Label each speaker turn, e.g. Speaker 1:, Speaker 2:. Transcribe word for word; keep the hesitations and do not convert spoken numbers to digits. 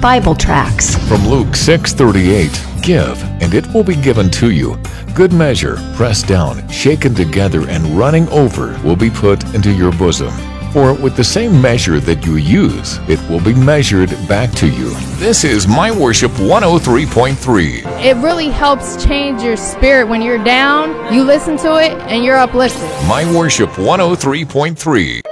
Speaker 1: Bible tracts.
Speaker 2: From Luke six thirty-eight, give, and it will be given to you. Good measure, pressed down, shaken together, and running over will be put into your bosom. For with the same measure that you use, it will be measured back to you. This is My Worship one oh three point three.
Speaker 3: It really helps change your spirit when you're down. You listen to it and you're uplifted.
Speaker 2: My Worship one oh three point three.